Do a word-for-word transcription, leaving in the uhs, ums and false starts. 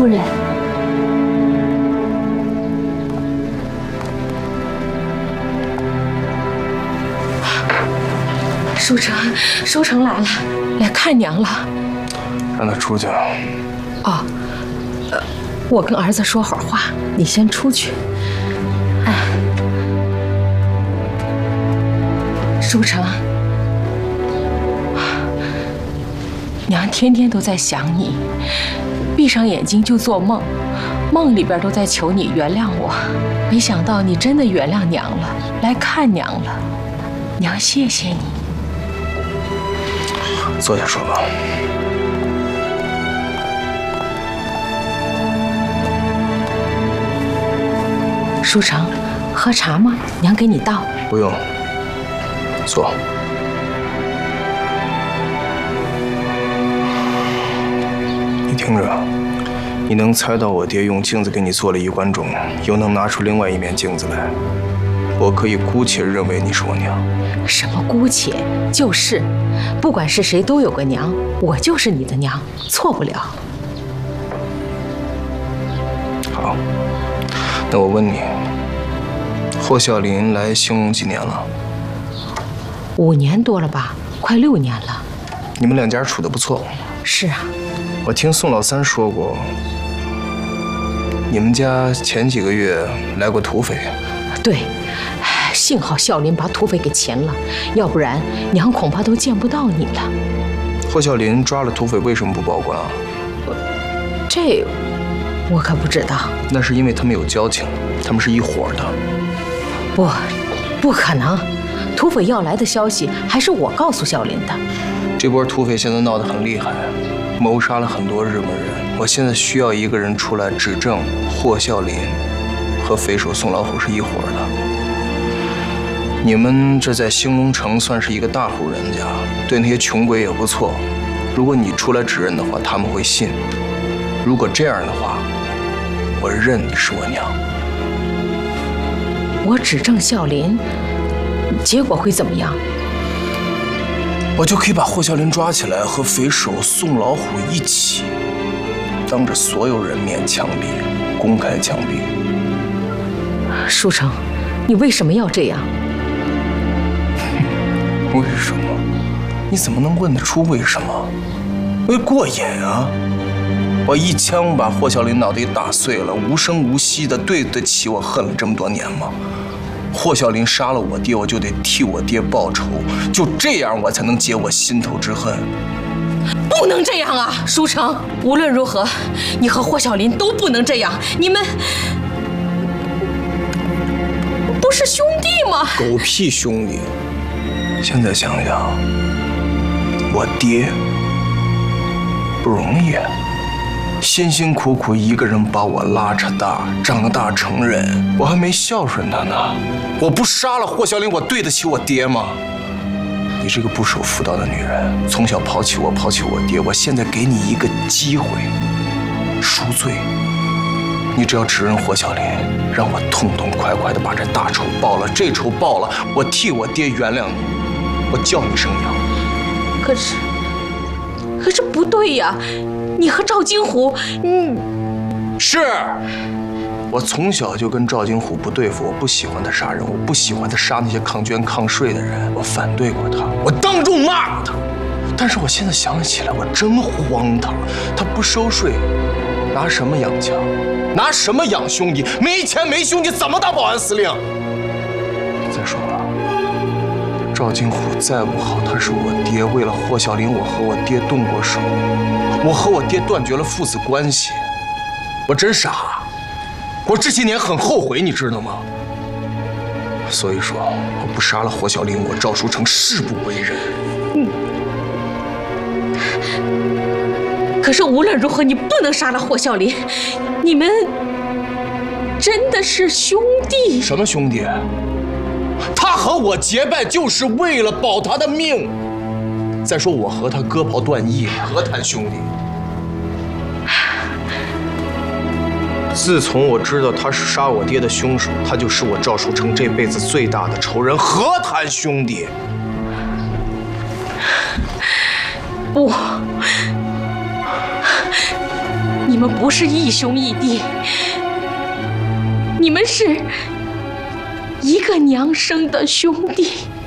夫人。书成，书成来了，来看娘了。 让他出去。 哦，呃，我跟儿子说会儿话，你先出去。哎，书成，娘天天都在想你，闭上眼睛就做梦，梦里边都在求你原谅我。没想到你真的原谅娘了，来看娘了，娘谢谢你。 坐下说吧。 书成，喝茶吗？娘给你倒。 不用，坐。你听着，你能猜到我爹用镜子给你做了一观钟，又能拿出另外一面镜子来，我可以姑且认为你是我娘。 什么姑且？就是，不管是谁都有个娘，我就是你的娘，错不了。 好，那我问你，霍孝林来兴隆几年了？ 五年多了吧，快六年了。 你们两家处得不错。 是啊。 我听宋老三说过，你们家前几个月来过土匪。 对。幸好孝林把土匪给擒了，要不然娘恐怕都见不到你了。 霍孝林抓了土匪，为什么不报官啊？ 这我可不知道。 那是因为他们有交情，他们是一伙的。 不，不可能！土匪要来的消息还是我告诉孝林的。 这波土匪现在闹得很厉害，谋杀了很多日本人。我现在需要一个人出来指证霍孝林和匪首宋老虎是一伙的。你们这在兴隆城算是一个大户人家，对那些穷鬼也不错。如果你出来指认的话，他们会信。如果这样的话，我认你是我娘。 我指证孝林，结果会怎么样？ 我就可以把霍孝林抓起来，和匪首宋老虎一起，当着所有人面枪毙，公开枪毙。 书成，你为什么要这样？ 为什么？你怎么能问得出为什么？为过瘾啊！我一枪把霍孝林脑袋打碎了，无声无息的，对得起我恨了这么多年吗？霍孝林杀了我爹，我就得替我爹报仇，就这样我才能解我心头之恨。 不能这样啊，书成！无论如何，你和霍孝林都不能这样，你们不是兄弟吗？ 狗屁兄弟！现在想想，我爹不容易，辛辛苦苦一个人把我拉扯大，长大成人，我还没孝顺他呢。我不杀了霍孝林，我对得起我爹吗？你这个不守妇道的女人，从小抛弃我，抛弃我爹，我现在给你一个机会赎罪。你只要指认霍孝林，让我痛痛快快的把这大仇报了，这仇报了，我替我爹原谅你。我叫你声娘。 可是，可是不对呀！你和赵金虎，你是，我从小就跟赵金虎不对付，我不喜欢他杀人，我不喜欢他杀那些抗捐抗税的人，我反对过他，我当众骂过他。但是我现在想起来，我真荒唐。他不收税，拿什么养家？拿什么养兄弟？没钱没兄弟，怎么当保安司令？再说了。赵金虎再不好，他是我爹。为了霍孝林，我和我爹动过手，我和我爹断绝了父子关系。我真傻，我这些年很后悔，你知道吗？所以说，我不杀了霍孝林，我赵书成誓不为人。 嗯。可是无论如何，你不能杀了霍孝林，你们真的是兄弟。 什么兄弟？他和我结拜就是为了保他的命。再说我和他割袍断义，何谈兄弟？自从我知道他是杀我爹的凶手，他就是我赵书成这辈子最大的仇人，何谈兄弟？ 不，你们不是义兄义弟，你们是一个娘生的兄弟。